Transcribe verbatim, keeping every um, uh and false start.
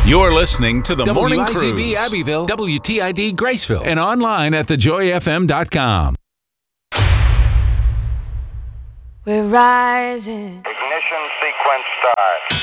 You're listening to the Morning W I Z B Cruise. Abbeville, W T I D Graceville, And online at the joy f m dot com. We're rising. Ignition sequence start.